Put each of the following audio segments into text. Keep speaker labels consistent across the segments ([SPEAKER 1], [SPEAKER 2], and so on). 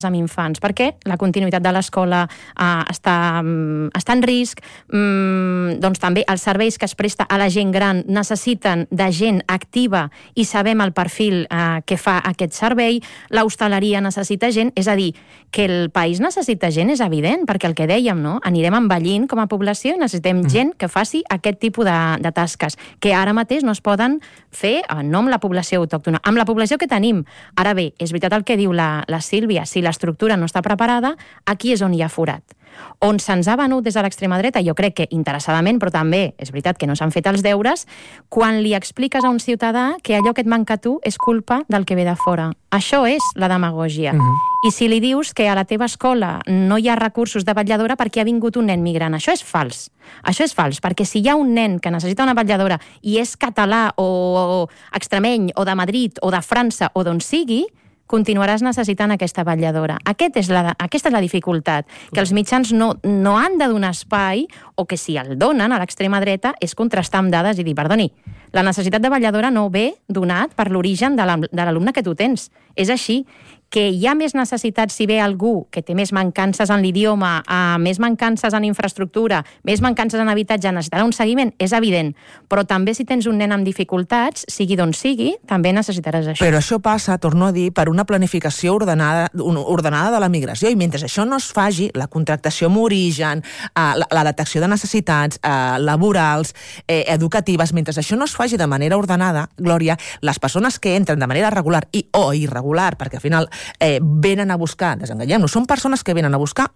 [SPEAKER 1] amb infants, perquè la continuïtat de l'escola està en risc, doncs també els serveis que es presta a la gent gran necessiten de gent activa i sabem el perfil que fa aquest servei, l'hostaleria necessita gent, és a dir, que el país necessita gent és evident, perquè el que dèiem, no? Anirem envellint com a població i necessitem gent que faci aquest tipus de tasques, que ara mateix no es poden fer no amb la població autòctona, amb la població que tenim. Ara bé, és veritat el que diu la Sílvia, si l'estructura no està preparada, aquí és on hi ha forat. On se'ns ha venut des de l'extrema dreta, jo crec que interessadament, però també és veritat que no s'han fet els deures, quan li expliques a un ciutadà que allò que et manca a tu és culpa del que ve de fora. Això és la demagògia. I si li dius que a la teva escola no hi ha recursos de vetlladora perquè ha vingut un nen migrant, això és fals. Això és fals, perquè si hi ha un nen que necessita una vetlladora i és català o extremeny o de Madrid o de França o d'on sigui, continuaràs necessitant aquesta vetlladora. Aquesta és la dificultat, que els mitjans no han de donar espai, o que si el donen a l'extrema dreta és contrastar amb dades i dir, perdoni, la necessitat de vetlladora no ve donat per l'origen de l'alumne que tu tens. És així, que hi ha més necessitats si ve algú que té més mancances en l'idioma, més mancances en infraestructura, més mancances en habitatge, necessitarà un seguiment, és evident. Però també si tens un nen amb dificultats, sigui d'on sigui, també necessitaràs això.
[SPEAKER 2] Però això passa, torno a dir, per una planificació ordenada de la migració, i mentre això no es faci, la contractació amb origen, la detecció de necessitats laborals, educatives, mentre això no es faci de manera ordenada, Glòria, les persones que entren de manera regular o irregular, perquè al final venen a buscar, desenganyem-nos, són persones que venen a buscar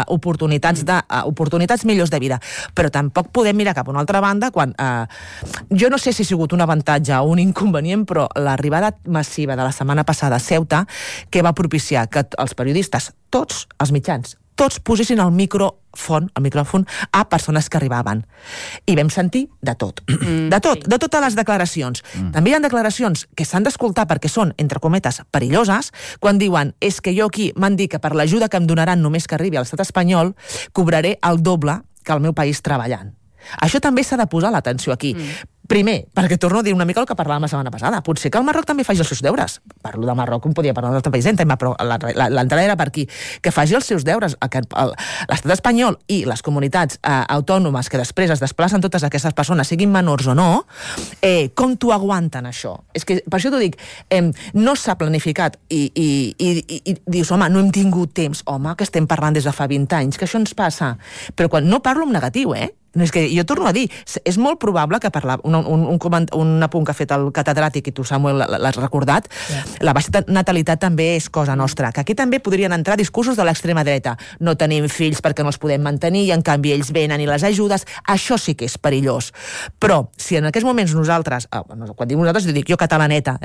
[SPEAKER 2] oportunitats millors de vida, però tampoc podem mirar cap a una altra banda quan jo no sé si ha sigut un avantatge o un inconvenient, però l'arribada massiva de la setmana passada a Ceuta, que va propiciar que els periodistes, tots els mitjans, tots posessin el micròfon a persones que arribaven. I vam sentir de tot. De totes les declaracions. També hi ha declaracions que s'han d'escoltar perquè són, entre cometes, perilloses, quan diuen, és que jo aquí m'han dit que per l'ajuda que em donaran només que arribi a l'estat espanyol, cobraré el doble que al meu país treballant. Això també s'ha de posar l'atenció aquí. Primer, perquè torno a dir una mica el que parlàvem la setmana passada. Potser que el Marroc també faci els seus deures. Parlo de Marroc, com podia parlar d'un altre país, però l'entrada era per aquí. Que faci els seus deures. L'estat espanyol i les comunitats autònomes que després es desplacen totes aquestes persones, siguin menors o no, com t'ho aguanten, això? És que, per això t'ho dic, no s'ha planificat i dius, home, no hem tingut temps. Home, que estem parlant des de fa 20 anys, que això ens passa. Però quan no parlo en negatiu, és que jo torno a dir, és molt probable que parlar, un apunt que ha fet el catedràtic, i tu, Samuel, l'has recordat, la baixa natalitat també és cosa nostra, que aquí també podrien entrar discursos de l'extrema dreta. No tenim fills perquè no els podem mantenir i en canvi ells venen i les ajudes. Això sí que és perillós. Però si en aquests moments nosaltres, quan dic nosaltres, dic jo catalaneta,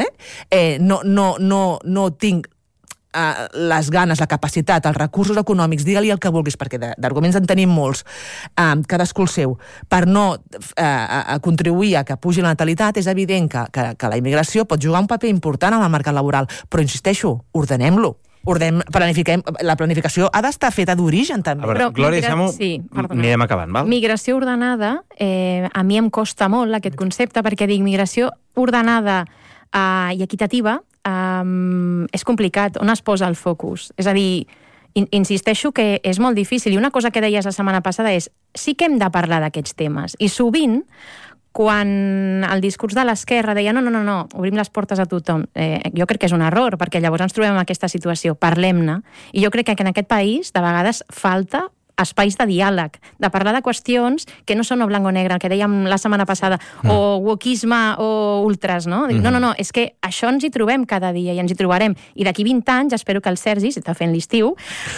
[SPEAKER 2] no tinc les ganes, la capacitat, els recursos econòmics, digue-li el que vulguis, perquè d'arguments en tenim molts, cadascú el seu, per no contribuir a que pugi la natalitat, és evident que la immigració pot jugar un paper important en el mercat laboral, però insisteixo, ordenem-lo. La planificació ha d'estar feta d'origen, també.
[SPEAKER 3] A veure, Glòria i Samu, anirem acabant, val?
[SPEAKER 1] Migració ordenada, a mi em costa molt aquest concepte, perquè dic migració ordenada i equitativa, és complicat. On es posa el focus? És a dir, insisteixo que és molt difícil. I una cosa que deies la setmana passada és sí que hem de parlar d'aquests temes. I sovint, quan el discurs de l'esquerra deia no, obrim les portes a tothom, jo crec que és un error, perquè llavors ens trobem en aquesta situació. Parlem-ne. I jo crec que en aquest país, de vegades, falta espais de diàleg, de parlar de qüestions que no són o blanc o negre, el que dèiem la setmana passada, o wokisme o ultras, no? No, és que això ens hi trobem cada dia i ens hi trobarem. I d'aquí 20 anys, espero que el Sergi, si està fent l'estiu...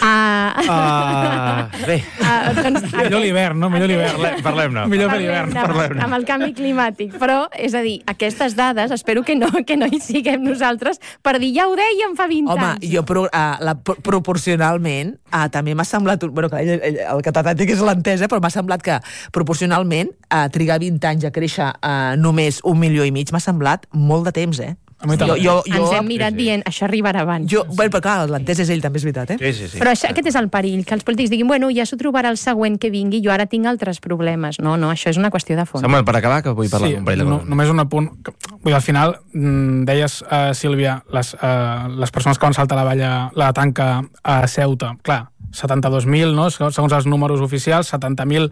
[SPEAKER 3] Bé, millor l'hivern, no? Millor l'hivern, parlem-ne. Millor per l'hivern, parlem-ne.
[SPEAKER 1] Amb el canvi climàtic. Però, és a dir, aquestes dades, espero que no hi siguem nosaltres per dir, ja ho dèiem fa 20 anys.
[SPEAKER 2] Home, jo proporcionalment també m'ha semblat... Bueno, el catedràtic és l'entesa, però m'ha semblat que proporcionalment trigar 20 anys a créixer només 1,5 milió m'ha semblat molt de temps,
[SPEAKER 1] Ens hem mirat dient, això arribarà abans.
[SPEAKER 2] Però clar, l'entès és ell, també és veritat,
[SPEAKER 3] Sí.
[SPEAKER 1] Però aquest és el perill, que els polítics diguin, bueno, ja s'ho trobarà el següent que vingui, jo ara tinc altres problemes. No, això és una qüestió de fons.
[SPEAKER 3] Samuel, per acabar, que vull parlar d'un parell de coses.
[SPEAKER 4] Només un apunt. Vull dir, al final, deies, Sílvia, les persones que van saltar la tanca a Ceuta, clar, 72.000, no? Segons els números oficials, 70.000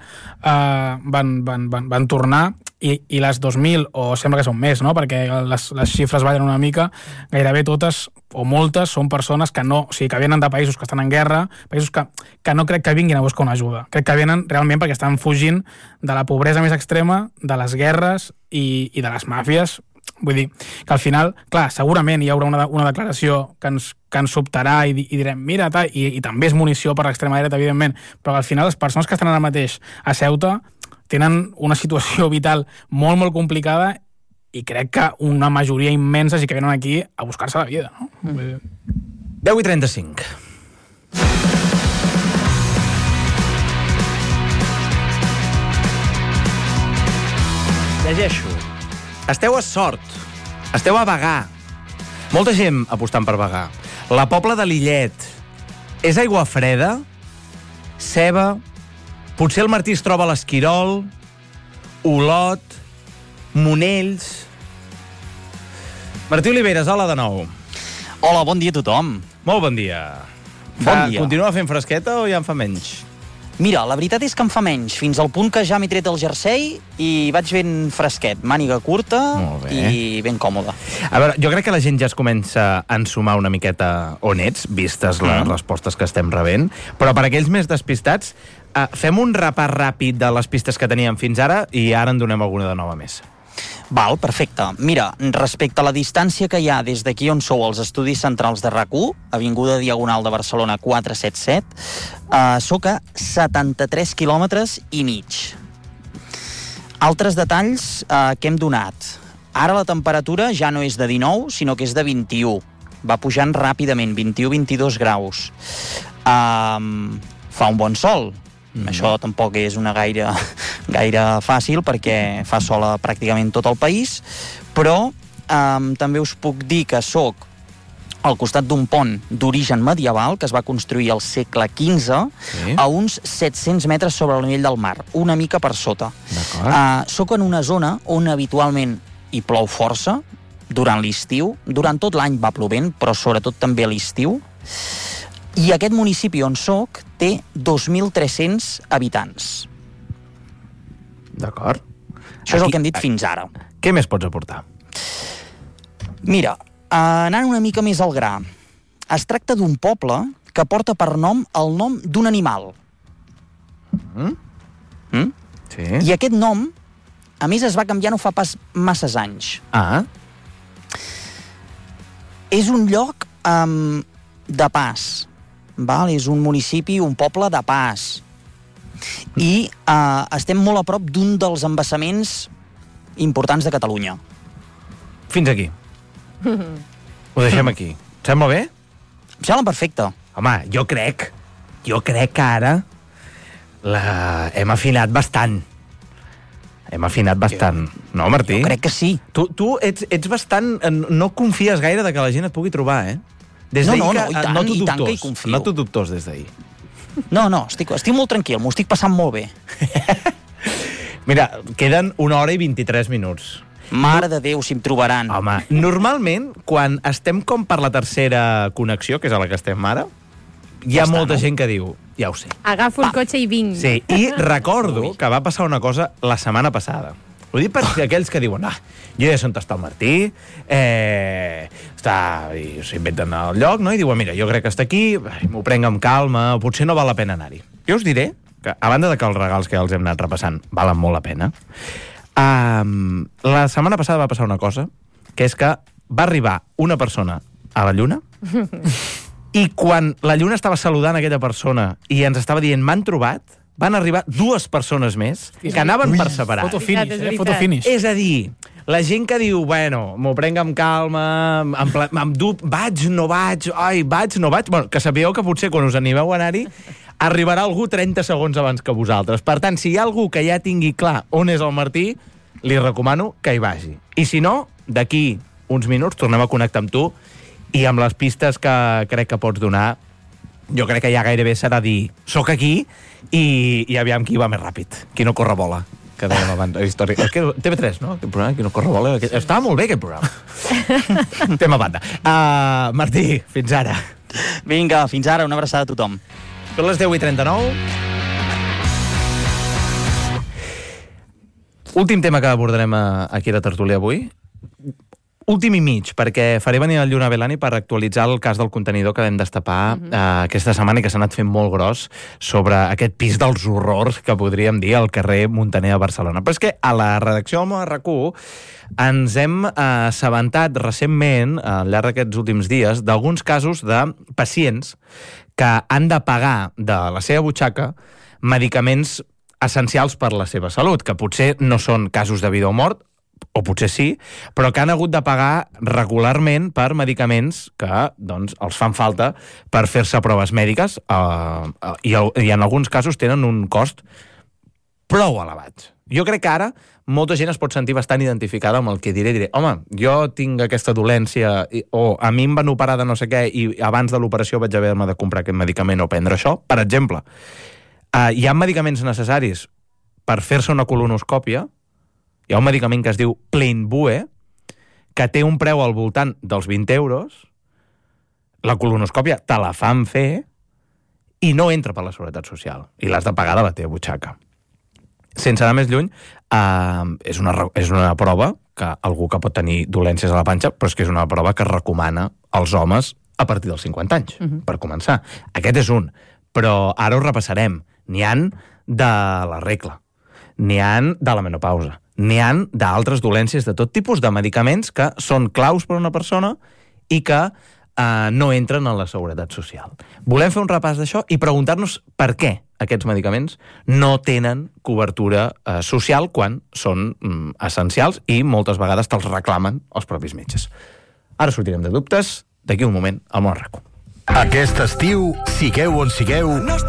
[SPEAKER 4] van tornar i les 2.000, o sembla que són més, no? Perquè les xifres ballen una mica, gairebé totes o moltes són persones que no, o sigui, que venen de països que estan en guerra, països que no crec que vinguin a buscar una ajuda. Crec que venen realment perquè estan fugint de la pobresa més extrema, de les guerres i de les màfies. Vull dir que al final, clar, segurament hi haurà una declaració que ens sobtarà i direm, mira, i també és munició per l'extrema dreta, evidentment, però al final les persones que estan ara mateix a Ceuta tenen una situació vital molt, molt complicada i crec que una majoria immensa sí que venen aquí a buscar-se la vida, no?
[SPEAKER 3] 10:35. Llegeixo. Esteu a Sort. Esteu a Bagà. Molta gent apostant per Bagà. La Pobla de Lillet. És aigua freda? Ceba? Potser el Martí es troba a l'Esquirol? Olot? Monells? Martí Oliveres, hola de nou.
[SPEAKER 5] Hola, bon dia a tothom.
[SPEAKER 3] Molt bon dia.
[SPEAKER 5] Bon dia.
[SPEAKER 3] Continua fent fresqueta o ja en fa menys?
[SPEAKER 5] Mira, la veritat és que em fa menys, fins al punt que ja m'he tret el jersei i vaig ben fresquet, màniga curta i ben còmode.
[SPEAKER 3] A veure, jo crec que la gent ja es comença a ensumar una miqueta on ets, vistes les respostes que estem rebent, però per aquells més despistats, fem un repàs ràpid de les pistes que teníem fins ara i ara en donem alguna de nova més.
[SPEAKER 5] Val, perfecte. Mira, respecte a la distància que hi ha des d'aquí on sou els estudis centrals de RAC1, Avinguda Diagonal de Barcelona 477, soc a 73 quilòmetres i mig. Altres detalls que hem donat. Ara la temperatura ja no és de 19, sinó que és de 21. Va pujant ràpidament, 21-22 graus. Fa un bon sol. Això tampoc és una gaire fàcil perquè fa sol a pràcticament tot el país, però també us puc dir que sóc al costat d'un pont d'origen medieval que es va construir al segle XV a uns 700 metres sobre el nivell del mar, una mica per sota. Sóc en una zona on habitualment hi plou força durant l'estiu, durant tot l'any va plovent, però sobretot també a l'estiu. I aquest municipi on soc té 2.300 habitants.
[SPEAKER 3] D'acord.
[SPEAKER 5] Això és el que hem dit fins ara.
[SPEAKER 3] Què més pots aportar?
[SPEAKER 5] Mira, anant una mica més al gra, es tracta d'un poble que porta per nom el nom d'un animal.
[SPEAKER 3] Sí.
[SPEAKER 5] I aquest nom, a més, es va canviar no fa pas masses anys. És un lloc de pas. Val? És un municipi, un poble de pas. I estem molt a prop d'un dels embassaments importants de Catalunya.
[SPEAKER 3] Fins aquí. Ho deixem aquí. Et sembla bé?
[SPEAKER 5] Em sembla perfecte.
[SPEAKER 3] Home, jo crec que ara hem afinat bastant. Hem afinat bastant. No, Martí?
[SPEAKER 5] Jo crec que sí.
[SPEAKER 3] Tu ets bastant... No confies gaire que la gent et pugui trobar, eh? Des
[SPEAKER 5] no, i tant que hi confio.
[SPEAKER 3] Noto dubtós des d'ahir.
[SPEAKER 5] No, estic molt tranquil, m'ho estic passant molt bé.
[SPEAKER 3] Mira, queden 1 hora i 23 minuts.
[SPEAKER 5] Mare de Déu, si em trobaran.
[SPEAKER 3] Home, normalment, quan estem com per la tercera connexió, que és a la que estem ara, hi ha molta gent que diu, ja ho sé.
[SPEAKER 1] Agafo el cotxe i vinc.
[SPEAKER 3] Sí, i recordo que va passar una cosa la setmana passada. Ho dic per aquells que diuen, jo ja sé on està el Martí, i s'inventen el lloc, no? I diuen, mira, jo crec que està aquí, m'ho prenc amb calma, potser no val la pena anar-hi. Jo us diré que, a banda de que els regals que ja els hem anat repassant valen molt la pena, la setmana passada va passar una cosa, que és que va arribar una persona a la Lluna i quan la Lluna estava saludant aquella persona i ens estava dient, m'han trobat, van arribar 2 persones més que anaven per separat.
[SPEAKER 4] Fotofinish.
[SPEAKER 3] És a dir, la gent que diu, bueno, m'ho prenc amb calma, amb dubte, vaig, no vaig, bueno, que sapigueu que potser quan us animeu a anar-hi arribarà algú 30 segons abans que vosaltres. Per tant, si hi ha algú que ja tingui clar on és el Martí, li recomano que hi vagi. I si no, d'aquí uns minuts, tornem a connectar amb tu, i amb les pistes que crec que pots donar, jo crec que ja gairebé serà dir soc aquí i aviam qui va més ràpid, qui no corre bola, que dèiem abans, la història. TV3, no? Aquest programa, qui no corre bola. Estava molt bé, aquest programa. Tema a banda. Martí, fins ara.
[SPEAKER 5] Vinga, fins ara, una abraçada a tothom.
[SPEAKER 3] Són les 10:39. Últim tema que abordarem aquí a la tertúlia avui. Últim i mig, perquè faré venir el Lluna Belani per actualitzar el cas del contenidor que vam destapar aquesta setmana i que s'ha anat fent molt gros sobre aquest pis dels horrors que podríem dir al carrer Muntaner a Barcelona. Però és que a la redacció del RAC1 ens hem assabentat recentment, al llarg d'aquests últims dies, d'alguns casos de pacients que han de pagar de la seva butxaca medicaments essencials per la seva salut, que potser no són casos de vida o mort, o potser sí, però que han hagut de pagar regularment per medicaments que doncs, els fan falta per fer-se proves mèdiques i en alguns casos tenen un cost prou elevat. Jo crec que ara molta gent es pot sentir bastant identificada amb el que diré, home, jo tinc aquesta dolència o a mi em van operar de no sé què i abans de l'operació vaig haver-me de comprar aquest medicament o prendre això. Per exemple, hi ha medicaments necessaris per fer-se una colonoscòpia. Hi ha un medicament que es diu Plainbue, que té un preu al voltant dels 20 euros, la colonoscòpia te la fan fer i no entra per la Seguretat Social, i l'has de pagar de la teva butxaca. Sense anar més lluny, és una prova que algú que pot tenir dolències a la panxa, però és que és una prova que es recomana als homes a partir dels 50 anys, per començar. Aquest és un, però ara ho repassarem. N'hi han de la regla, n'hi han de la menopausa, n'hi han d'altres dolències de tot tipus, de medicaments que són claus per a una persona i que no entren en la Seguretat Social. Volem fer un repàs d'això i preguntar-nos per què aquests medicaments no tenen cobertura social quan són essencials i moltes vegades te'ls reclamen els propis metges. Ara sortirem de dubtes, d'aquí un moment, al Món RAC1.
[SPEAKER 6] Aquest estiu, sigueu on sigueu,